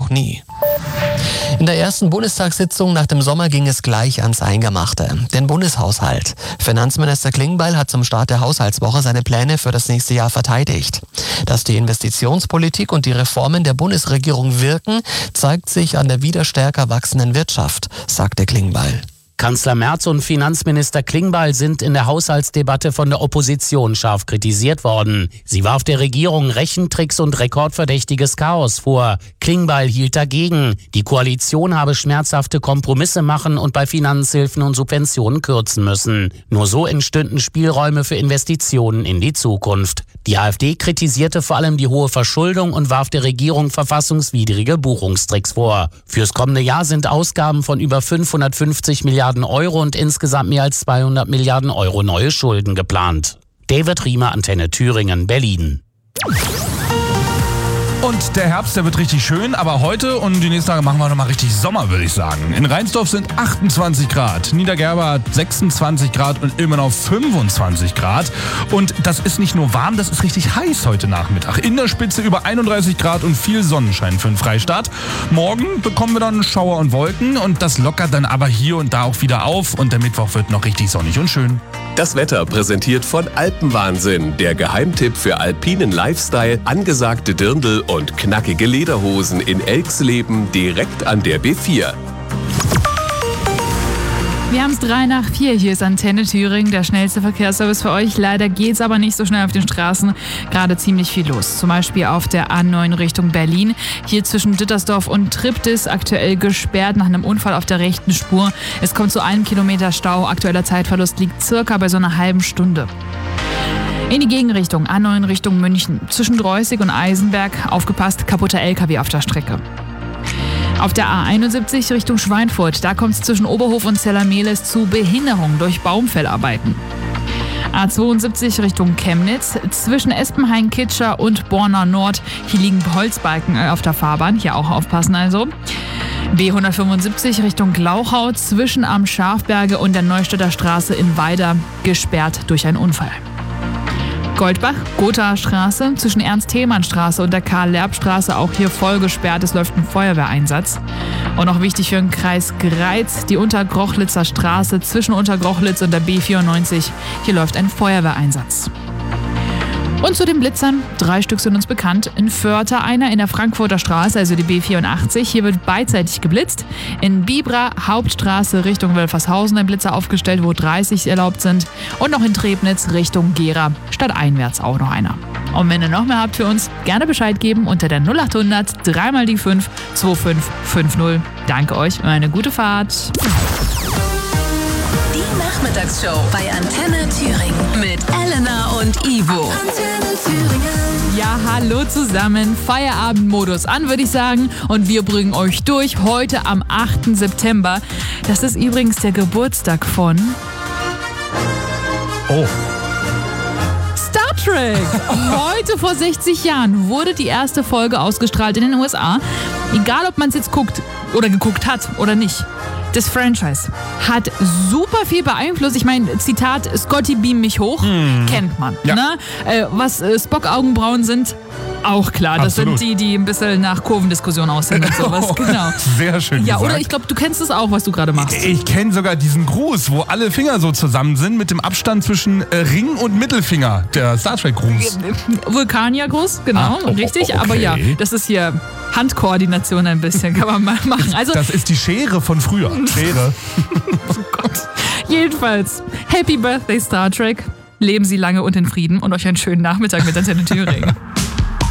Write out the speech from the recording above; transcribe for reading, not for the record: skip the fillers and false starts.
noch nie. In der ersten Bundestagssitzung nach dem Sommer ging es gleich ans Eingemachte, den Bundeshaushalt. Finanzminister Klingbeil hat zum Start der Haushaltswoche seine Pläne für das nächste Jahr verteidigt. Dass die Investitionspolitik und die Reformen der Bundesregierung wirken, zeigt sich an der wieder stärker wachsenden Wirtschaft, sagte Klingbeil. Kanzler Merz und Finanzminister Klingbeil sind in der Haushaltsdebatte von der Opposition scharf kritisiert worden. Sie warf der Regierung Rechentricks und rekordverdächtiges Chaos vor. Klingbeil hielt dagegen. Die Koalition habe schmerzhafte Kompromisse machen und bei Finanzhilfen und Subventionen kürzen müssen. Nur so entstünden Spielräume für Investitionen in die Zukunft. Die AfD kritisierte vor allem die hohe Verschuldung und warf der Regierung verfassungswidrige Buchungstricks vor. Fürs kommende Jahr sind Ausgaben von über 550 Milliarden Euro und insgesamt mehr als 200 Milliarden Euro neue Schulden geplant. David Riemer, Antenne Thüringen, Berlin. Und der Herbst, der wird richtig schön, aber heute und die nächsten Tage machen wir nochmal richtig Sommer, würde ich sagen. In Reinsdorf sind 28 Grad, Niedergerber hat 26 Grad und immer noch 25 Grad. Und das ist nicht nur warm, das ist richtig heiß heute Nachmittag. In der Spitze über 31 Grad und viel Sonnenschein für den Freistaat. Morgen bekommen wir dann Schauer und Wolken und das lockert dann aber hier und da auch wieder auf und der Mittwoch wird noch richtig sonnig und schön. Das Wetter präsentiert von Alpenwahnsinn, der Geheimtipp für alpinen Lifestyle, angesagte Dirndl und knackige Lederhosen in Elxleben direkt an der B4. Wir haben es 3:04, hier ist Antenne Thüringen, der schnellste Verkehrsservice für euch. Leider geht's aber nicht so schnell auf den Straßen, gerade ziemlich viel los. Zum Beispiel auf der A9 Richtung Berlin. Hier zwischen Dittersdorf und Triptis aktuell gesperrt nach einem Unfall auf der rechten Spur. Es kommt zu 1 Kilometer Stau, aktueller Zeitverlust liegt circa bei so einer halben Stunde. In die Gegenrichtung, A9 Richtung München. Zwischen Dreußig und Eisenberg, aufgepasst, kaputter LKW auf der Strecke. Auf der A71 Richtung Schweinfurt, da kommt es zwischen Oberhof und Zellermehlis zu Behinderung durch Baumfellarbeiten. A72 Richtung Chemnitz, zwischen Espenhain-Kitscher und Borna Nord, hier liegen Holzbalken auf der Fahrbahn, hier auch aufpassen also. B175 Richtung Glauchau, zwischen am Schafberge und der Neustädter Straße in Weida, gesperrt durch einen Unfall. Goldbach, Gothaer-Straße, zwischen Ernst-Thälmann-Straße und der Karl-Lerb-Straße auch hier voll gesperrt. Es läuft ein Feuerwehreinsatz. Und noch wichtig für den Kreis Greiz, die Untergrochlitzer Straße zwischen Untergrochlitz und der B94. Hier läuft ein Feuerwehreinsatz. Und zu den Blitzern, 3 Stück sind uns bekannt. In Vörter einer in der Frankfurter Straße, also die B84. Hier wird beidseitig geblitzt. In Bibra, Hauptstraße Richtung Wölfershausen ein Blitzer aufgestellt, wo 30 erlaubt sind. Und noch in Trebnitz Richtung Gera, stadteinwärts auch noch einer. Und wenn ihr noch mehr habt für uns, gerne Bescheid geben unter der 0800 3 die 5 2550. Danke euch und eine gute Fahrt. Die Nachmittagsshow bei Antenne Thüringen mit Elena und Ivo. Antenne Thüringen. Ja, hallo zusammen. Feierabendmodus an, würde ich sagen. Und wir bringen euch durch heute am 8. September. Das ist übrigens der Geburtstag von... Oh. Star Trek. Heute vor 60 Jahren wurde die erste Folge ausgestrahlt in den USA. Egal, ob man es jetzt guckt oder geguckt hat oder nicht. Das Franchise hat super viel beeinflusst. Ich meine, Zitat, Scotty beam mich hoch, kennt man. Ja. Ne? Was Spock-Augenbrauen sind, auch klar. Das Absolut. sind die ein bisschen nach Kurvendiskussion aussehen und sowas. Genau. Sehr schön Ja, gesagt. Oder ich glaube, du kennst es auch, was du gerade machst. Ich kenne sogar diesen Gruß, wo alle Finger so zusammen sind mit dem Abstand zwischen Ring und Mittelfinger. Der Star Trek Gruß. Vulkaniergruß, genau, richtig. okay. Aber ja, das ist hier Handkoordination ein bisschen, kann man mal machen. Also, Das ist die Schere von früher. Schere. oh Gott. Jedenfalls, Happy Birthday Star Trek. Leben Sie lange und in Frieden und euch einen schönen Nachmittag mit Antenne Thüringen.